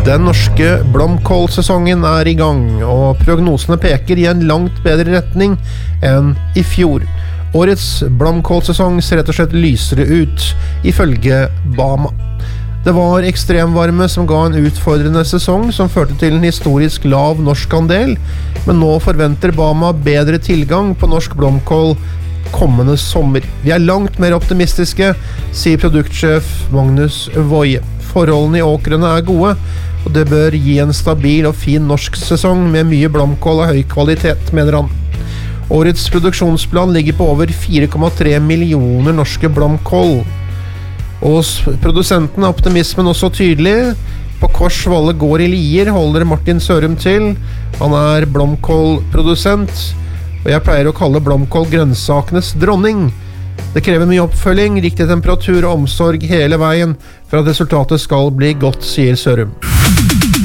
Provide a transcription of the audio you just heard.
Den norske blomkålsesongen I gang, og prognosene peker I en langt bedre retning enn I fjor. Årets blomkålsesong ser rett og slett lysere ut, ifølge Bama. Det var ekstremvarme som ga en utfordrende sesong som førte til en historisk lav norsk andel, men nå forventer Bama bedre tilgang på norsk blomkål kommende sommer. Vi langt mer optimistiske, sier produktsjef Magnus Woie. Forholdene I åkrene gode, og det bør gi en stabil og fin norsk sesong med mye blomkål av høy kvalitet, mener han. Årets produksjonsplan ligger på over 4,3 millioner norske blomkål. Og produsenten optimismen også tydelig. På Korsvalle gård I Lier holder Martin Sørum til. Han blomkålprodusent, og jeg pleier å kalle blomkål grønnsakenes dronning. Det krever mye oppfølging, riktig temperatur og omsorg hele veien for at resultatet skal bli godt, sier Sørum.